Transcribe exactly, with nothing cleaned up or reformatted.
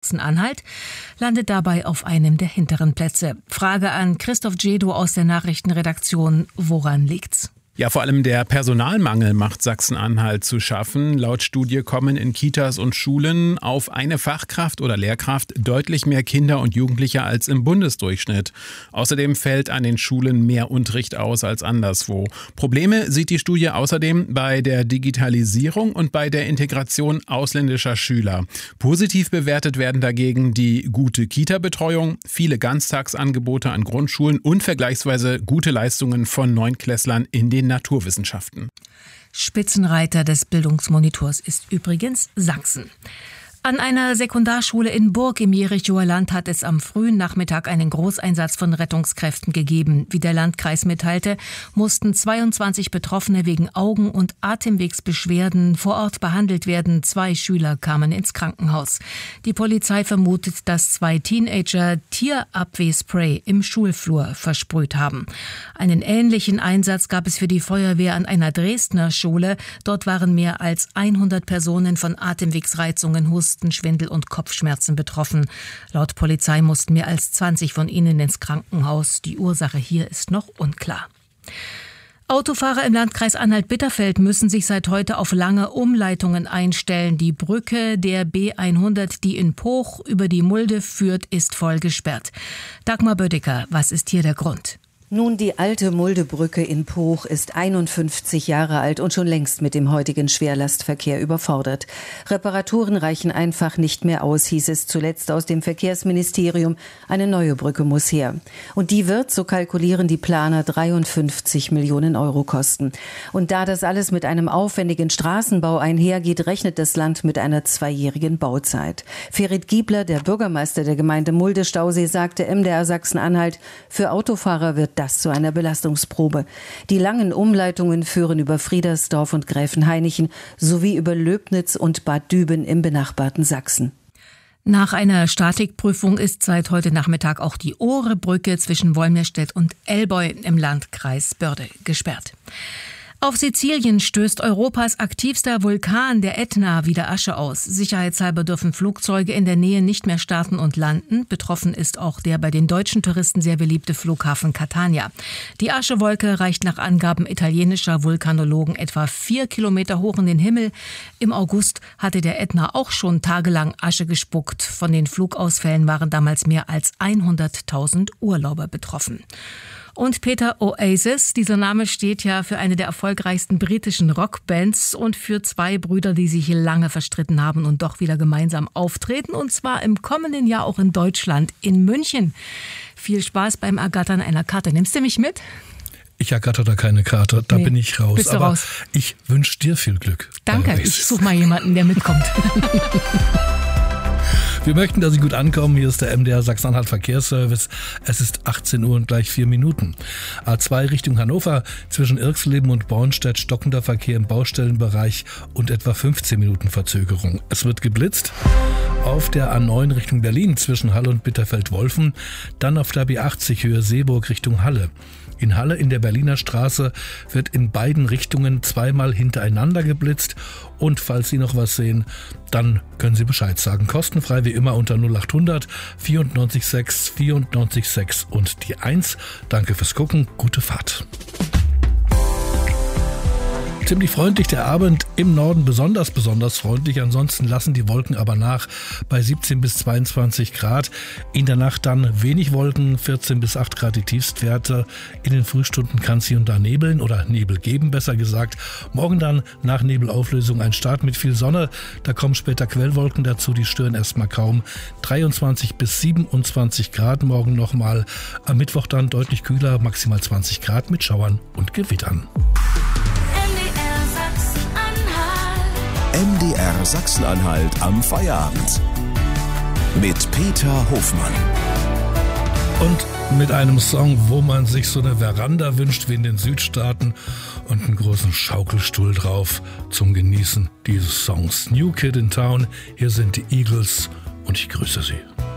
Sachsen-Anhalt landet dabei auf einem der hinteren Plätze. Frage an Christoph Djedo aus der Nachrichtenredaktion. Woran liegt's? Ja, vor allem der Personalmangel macht Sachsen-Anhalt zu schaffen. Laut Studie kommen in Kitas und Schulen auf eine Fachkraft oder Lehrkraft deutlich mehr Kinder und Jugendliche als im Bundesdurchschnitt. Außerdem fällt an den Schulen mehr Unterricht aus als anderswo. Probleme sieht die Studie außerdem bei der Digitalisierung und bei der Integration ausländischer Schüler. Positiv bewertet werden dagegen die gute Kita-Betreuung, viele Ganztagsangebote an Grundschulen und vergleichsweise gute Leistungen von Neunklässlern in den Naturwissenschaften. Spitzenreiter des Bildungsmonitors ist übrigens Sachsen. An einer Sekundarschule in Burg im Jerichower Land hat es am frühen Nachmittag einen Großeinsatz von Rettungskräften gegeben. Wie der Landkreis mitteilte, mussten zweiundzwanzig Betroffene wegen Augen- und Atemwegsbeschwerden vor Ort behandelt werden. Zwei Schüler kamen ins Krankenhaus. Die Polizei vermutet, dass zwei Teenager Tierabwehrspray im Schulflur versprüht haben. Einen ähnlichen Einsatz gab es für die Feuerwehr an einer Dresdner Schule. Dort waren mehr als hundert Personen von Atemwegsreizungen, Husten, Schwindel und Kopfschmerzen betroffen. Laut Polizei mussten mehr als zwanzig von ihnen ins Krankenhaus. Die Ursache hier ist noch unklar. Autofahrer im Landkreis Anhalt-Bitterfeld müssen sich seit heute auf lange Umleitungen einstellen. Die Brücke der B hundert, die in Poch über die Mulde führt, ist voll gesperrt. Dagmar Bödecker, was ist hier der Grund? Nun, die alte Muldebrücke in Poch ist einundfünfzig Jahre alt und schon längst mit dem heutigen Schwerlastverkehr überfordert. Reparaturen reichen einfach nicht mehr aus, hieß es zuletzt aus dem Verkehrsministerium. Eine neue Brücke muss her. Und die wird, so kalkulieren die Planer, dreiundfünfzig Millionen Euro kosten. Und da das alles mit einem aufwendigen Straßenbau einhergeht, rechnet das Land mit einer zweijährigen Bauzeit. Ferit Giebler, der Bürgermeister der Gemeinde Mulde-Stausee, sagte M D R Sachsen-Anhalt, für Autofahrer wird das zu einer Belastungsprobe. Die langen Umleitungen führen über Friedersdorf und Gräfenhainichen sowie über Löbnitz und Bad Düben im benachbarten Sachsen. Nach einer Statikprüfung ist seit heute Nachmittag auch die Ohrebrücke zwischen Wolmirstedt und Elbeu im Landkreis Börde gesperrt. Auf Sizilien stößt Europas aktivster Vulkan, der Ätna, wieder Asche aus. Sicherheitshalber dürfen Flugzeuge in der Nähe nicht mehr starten und landen. Betroffen ist auch der bei den deutschen Touristen sehr beliebte Flughafen Catania. Die Aschewolke reicht nach Angaben italienischer Vulkanologen etwa vier Kilometer hoch in den Himmel. Im August hatte der Ätna auch schon tagelang Asche gespuckt. Von den Flugausfällen waren damals mehr als hunderttausend Urlauber betroffen. Und Peter Oasis, dieser Name steht ja für eine der erfolgreichsten britischen Rockbands und für zwei Brüder, die sich lange verstritten haben und doch wieder gemeinsam auftreten. Und zwar im kommenden Jahr auch in Deutschland, in München. Viel Spaß beim Ergattern einer Karte. Nimmst du mich mit? Ich ergatter da keine Karte, da nee, bin ich raus. Bist du Aber raus? Ich wünsche dir viel Glück. Danke, ich suche mal jemanden, der mitkommt. Wir möchten, dass Sie gut ankommen. Hier ist der M D R Sachsen-Anhalt Verkehrsservice. Es ist achtzehn Uhr und gleich vier Minuten. A zwei Richtung Hannover, zwischen Irxleben und Bornstedt stockender Verkehr im Baustellenbereich und etwa fünfzehn Minuten Verzögerung. Es wird geblitzt. Auf der A neun Richtung Berlin zwischen Halle und Bitterfeld-Wolfen. Dann auf der B achtzig Höhe Seeburg Richtung Halle. In Halle in der Berliner Straße wird in beiden Richtungen zweimal hintereinander geblitzt. Und falls Sie noch was sehen, dann können Sie Bescheid sagen. Kostenfrei wie immer unter null acht hundert vierundneunzig sechs vierundneunzig sechs und die eins. Danke fürs Gucken, gute Fahrt. Ziemlich freundlich der Abend, im Norden besonders, besonders freundlich. Ansonsten lassen die Wolken aber nach bei siebzehn bis zweiundzwanzig Grad. In der Nacht dann wenig Wolken, vierzehn bis acht Grad die Tiefstwerte. In den Frühstunden kann es hier und da nebeln oder Nebel geben, besser gesagt. Morgen dann nach Nebelauflösung ein Start mit viel Sonne. Da kommen später Quellwolken dazu, die stören erstmal kaum. dreiundzwanzig bis siebenundzwanzig Grad morgen nochmal. Am Mittwoch dann deutlich kühler, maximal zwanzig Grad mit Schauern und Gewittern. M D R Sachsen-Anhalt am Feierabend mit Peter Hofmann. Und mit einem Song, wo man sich so eine Veranda wünscht wie in den Südstaaten und einen großen Schaukelstuhl drauf zum Genießen dieses Songs. New Kid in Town, hier sind die Eagles und ich grüße Sie.